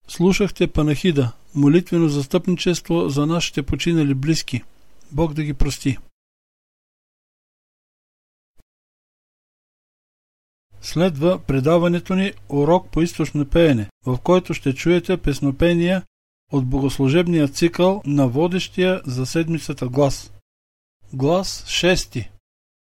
Слушахте панахида, молитвено застъпничество за нашите починали близки. Бог да ги прости. Следва предаването ни урок по източно пеене, в който ще чуете песнопения от богослужебния цикъл на водещия за седмицата глас. Глас 6.